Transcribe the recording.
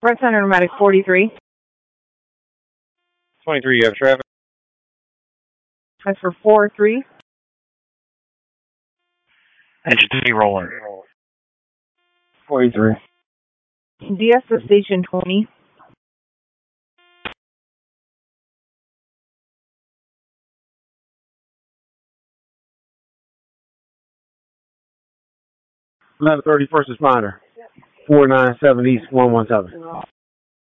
Front Center Pneumatic 43. 23, you have traffic? That's for 4-3. Engine 3 rolling. 43. DS to station 20. Another 31st responder. 497 East 117.